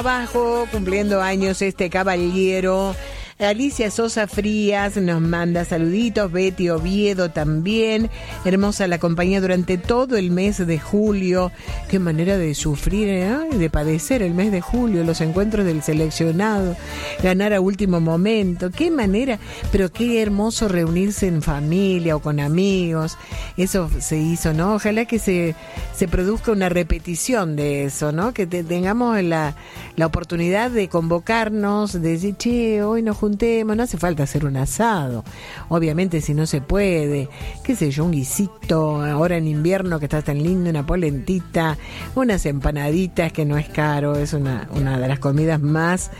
Abajo, cumpliendo años este caballero. Alicia Sosa Frías nos manda saluditos, Betty Oviedo también, hermosa la compañía durante todo el mes de julio. Qué manera de sufrir, de padecer el mes de julio, los encuentros del seleccionado, ganar a último momento, qué manera, pero qué hermoso reunirse en familia o con amigos. Eso se hizo, ¿no? Ojalá que se produzca una repetición de eso, ¿no? Que tengamos la oportunidad de convocarnos, de decir, che, hoy nos juntemos, no hace falta hacer un asado, obviamente si no se puede, qué sé yo, un guisito, ahora en invierno que está tan lindo, una polentita, unas empanaditas que no es caro, es una de las comidas más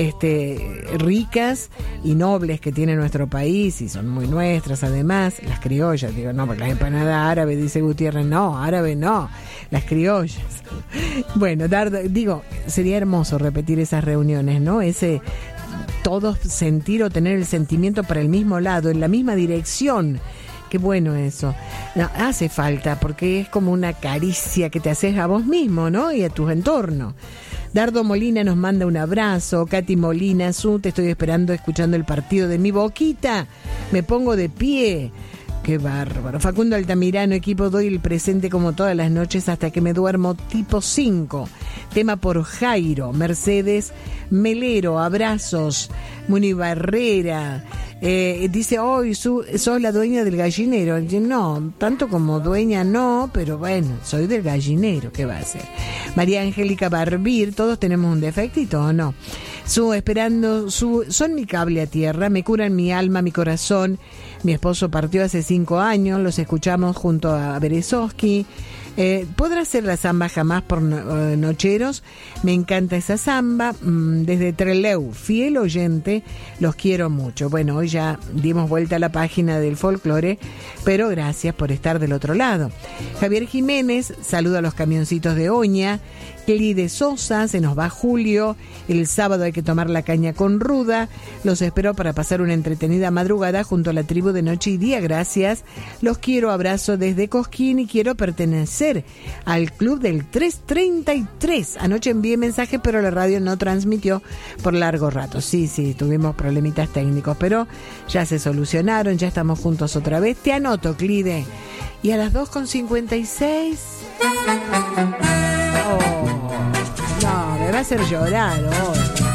ricas y nobles que tiene nuestro país y son muy nuestras además, las criollas, digo, no, porque las empanadas árabes, dice Gutiérrez, no, árabe no, las criollas. Bueno, sería hermoso repetir esas reuniones, ¿no? Todos sentir o tener el sentimiento para el mismo lado, en la misma dirección. Qué bueno eso. No, hace falta, porque es como una caricia que te haces a vos mismo, ¿no? Y a tus entornos. Dardo Molina nos manda un abrazo. Katy Molina, te estoy esperando escuchando el partido de mi Boquita. Me pongo de pie. Qué bárbaro. Facundo Altamirano, equipo, doy el presente como todas las noches hasta que me duermo tipo 5. Tema por Jairo. Mercedes Melero, abrazos. Muni Barrera. Dice, hoy sos la dueña del gallinero. No, tanto como dueña no, pero bueno, soy del gallinero, ¿qué va a ser? María Angélica Barbir, todos tenemos un defectito, ¿o no? Son mi cable a tierra, me curan mi alma, mi corazón. Mi esposo partió hace 5 años, los escuchamos junto a Berezovsky. ¿Podrá ser la samba jamás por Nocheros? Me encanta esa samba. Desde Trelew, fiel oyente, los quiero mucho. Bueno, hoy ya dimos vuelta a la página del folclore, pero gracias por estar del otro lado. Javier Jiménez, saludo a los camioncitos de Oña. Kelly de Sosa, se nos va Julio. El sábado hay que tomar la caña con ruda. Los espero para pasar una entretenida madrugada junto a la tribu de Noche y Día. Gracias. Los quiero, abrazo desde Cosquín y quiero pertenecer al club del 333. Anoche envié mensajes, pero la radio no transmitió por largo rato. Sí, tuvimos problemitas técnicos, pero ya se solucionaron, ya estamos juntos otra vez. Te anoto, Clide. Y a las 2:56... No, me va a hacer llorar hoy.